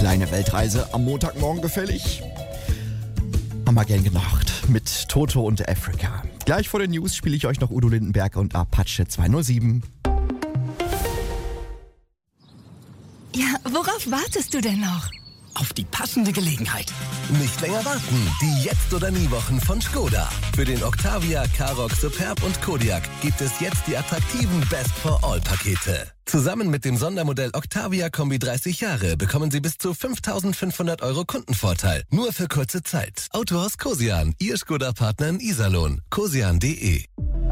Kleine Weltreise am Montagmorgen gefällig? Haben wir gern gemacht mit Toto und Africa. Gleich vor den News spiele ich euch noch Udo Lindenberg und Apache 207. Ja, worauf wartest du denn noch? Auf die passende Gelegenheit. Nicht länger warten. Die Jetzt- oder Nie-Wochen von Skoda. Für den Octavia, Karoq, Superb und Kodiaq gibt es jetzt die attraktiven Best-for-All-Pakete. Zusammen mit dem Sondermodell Octavia Kombi 30 Jahre bekommen Sie bis zu 5.500 € Kundenvorteil. Nur für kurze Zeit. Autohaus Kosian, Ihr Skoda-Partner in Iserlohn. kosian.de.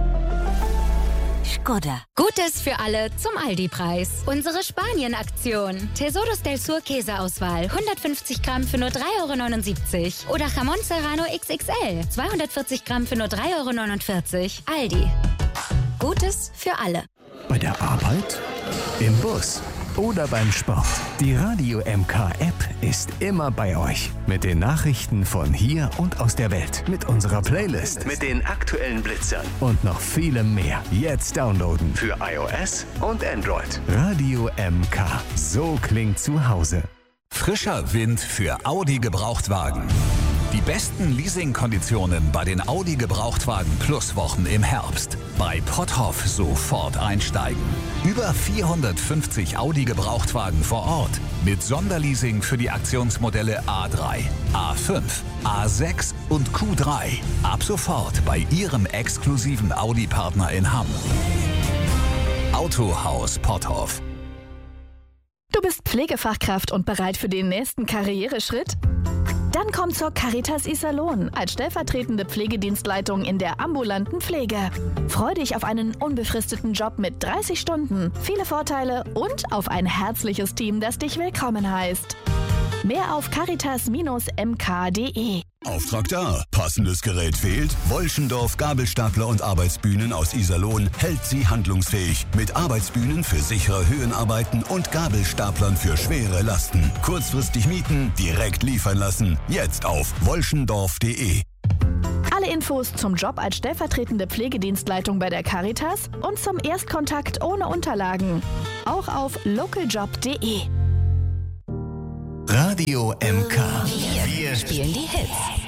Skoda. Gutes für alle zum Aldi-Preis. Unsere Spanien-Aktion. Tesoros del Sur Käseauswahl. 150 Gramm für nur 3,79 € Oder Jamón Serrano XXL. 240 Gramm für nur 3,49 €. Aldi. Gutes für alle. Bei der Arbeit, im Bus oder beim Sport. Die Radio MK-App ist immer bei euch. Mit den Nachrichten von hier und aus der Welt. Mit unserer Playlist. Mit den aktuellen Blitzern. Und noch vielem mehr. Jetzt downloaden. Für iOS und Android. Radio MK. So klingt zu Hause. Frischer Wind für Audi Gebrauchtwagen. Die besten Leasingkonditionen bei den Audi Gebrauchtwagen Plus Wochen im Herbst. Bei Potthoff sofort einsteigen. Über 450 Audi Gebrauchtwagen vor Ort. Mit Sonderleasing für die Aktionsmodelle A3, A5, A6 und Q3. Ab sofort bei Ihrem exklusiven Audi-Partner in Hamm. Autohaus Potthoff. Du bist Pflegefachkraft und bereit für den nächsten Karriereschritt? Dann komm zur Caritas Iserlohn als stellvertretende Pflegedienstleitung in der ambulanten Pflege. Freu dich auf einen unbefristeten Job mit 30 Stunden, viele Vorteile und auf ein herzliches Team, das dich willkommen heißt. Mehr auf caritas-mk.de. Auftrag da. Passendes Gerät fehlt? Wolschendorf Gabelstapler und Arbeitsbühnen aus Iserlohn hält Sie handlungsfähig. Mit Arbeitsbühnen für sichere Höhenarbeiten und Gabelstaplern für schwere Lasten. Kurzfristig mieten, direkt liefern lassen. Jetzt auf wolschendorf.de. Alle Infos zum Job als stellvertretende Pflegedienstleitung bei der Caritas und zum Erstkontakt ohne Unterlagen. Auch auf localjobs.de. Radio MK. Wir spielen die Hits.